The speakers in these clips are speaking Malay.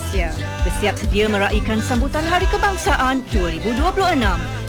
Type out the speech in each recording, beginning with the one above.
Malaysia bersiap sedia meraihkan sambutan Hari Kebangsaan 2026.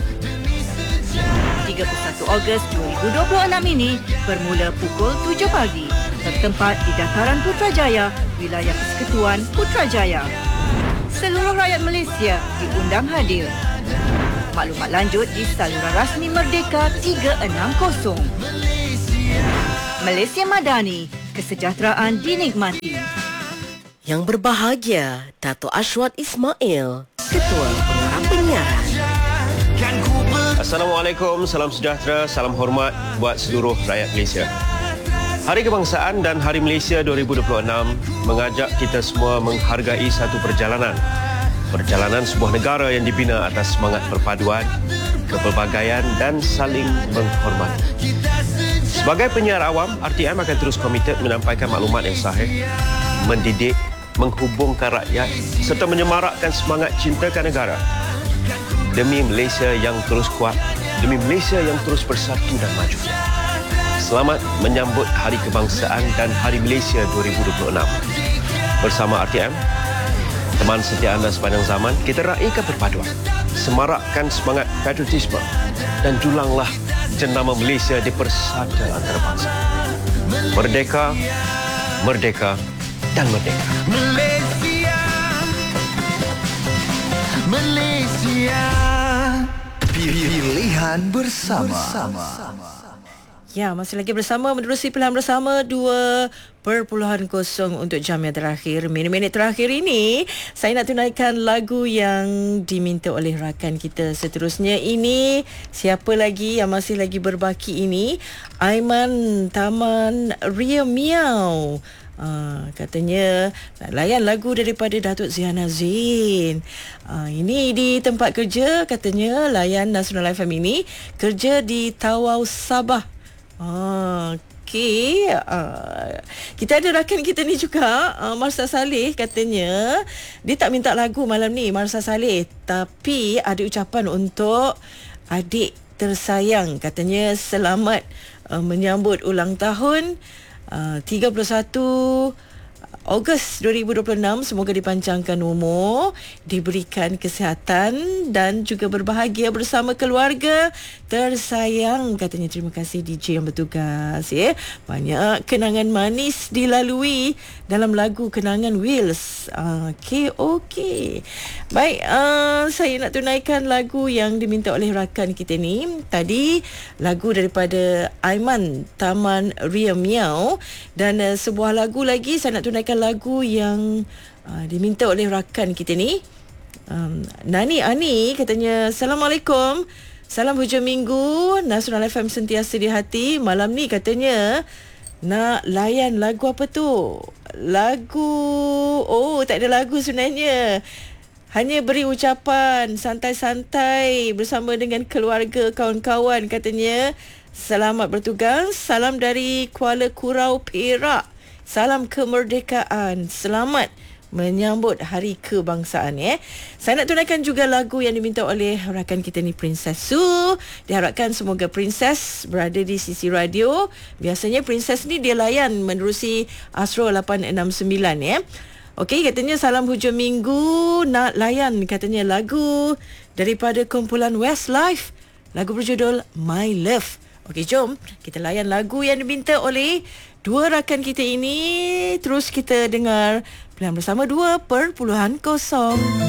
31 Ogos 2026 ini bermula pukul 7 pagi bertempat di Dataran Putrajaya, Wilayah Persekutuan Putrajaya. Seluruh rakyat Malaysia diundang hadir. Maklumat lanjut di saluran rasmi Merdeka 360. Malaysia Madani, kesejahteraan dinikmati. Yang berbahagia, Dato' Ashwat Ismail, Ketua Pengarah Penyiaran. Assalamualaikum, salam sejahtera, salam hormat buat seluruh rakyat Malaysia. Hari Kebangsaan dan Hari Malaysia 2026 mengajak kita semua menghargai satu perjalanan. Perjalanan sebuah negara yang dibina atas semangat perpaduan, kepelbagaian dan saling menghormati. Sebagai penyiar awam, RTM akan terus komited menyampaikan maklumat yang sahih, mendidik, menghubungkan rakyat serta menyemarakkan semangat cintakan negara. Demi Malaysia yang terus kuat, demi Malaysia yang terus bersatu dan maju. Selamat menyambut Hari Kebangsaan dan Hari Malaysia 2026. Bersama RTM, teman setia anda sepanjang zaman, kita raikan perpaduan, semarakkan semangat patriotisme dan julanglah jenama Malaysia di persada antarabangsa. Merdeka, merdeka dan merdeka. Malaysia, Malaysia. Pilihan bersama. Ya, masih lagi bersama menerusi pilihan bersama 2.0 untuk jam yang terakhir. Minit-minit terakhir ini, saya nak tunaikan lagu yang diminta oleh rakan kita seterusnya ini. Siapa lagi yang masih lagi berbaki ini? Aiman Taman Ria Miau. Katanya nak layan lagu daripada Datuk Ziana Zain. Ini di tempat kerja, katanya layan Nasional FM ini, kerja di Tawau Sabah. Okey. Kita ada rakan kita ni juga, Marsa Saleh, katanya dia tak minta lagu malam ni, Marsa Saleh, tapi ada ucapan untuk adik tersayang. Katanya selamat menyambut ulang tahun 31 Ogos 2026. Semoga dipanjangkan umur, diberikan kesihatan dan juga berbahagia bersama keluarga tersayang. Katanya terima kasih DJ yang bertugas, ya. Banyak kenangan manis dilalui dalam lagu Kenangan Wheels. Okey. Baik, saya nak tunaikan lagu yang diminta oleh rakan kita ni. Tadi lagu daripada Aiman Taman Ria Miau, dan sebuah lagu lagi saya nak tunaikan lagu yang diminta oleh rakan kita ni. Nani Ani katanya, Assalamualaikum, salam hujung minggu, Nasional FM sentiasa di hati. Malam ni katanya nak layan lagu apa tu? Tak ada lagu sebenarnya. Hanya beri ucapan santai-santai bersama dengan keluarga, kawan-kawan. Katanya selamat bertugas. Salam dari Kuala Kurau, Perak. Salam kemerdekaan. Selamat menyambut Hari Kebangsaan, ya. Saya nak tunaikan juga lagu yang diminta oleh rakan kita ni, Princess Su. Diharapkan semoga Princess berada di sisi radio. Biasanya Princess ni dia layan menerusi Astro 869, ya. Okey, katanya salam hujung minggu, nak layan katanya lagu daripada kumpulan Westlife. Lagu berjudul My Love. Okey, jom kita layan lagu yang diminta oleh dua rakan kita ini. Terus kita dengar pilihan bersama 2.0.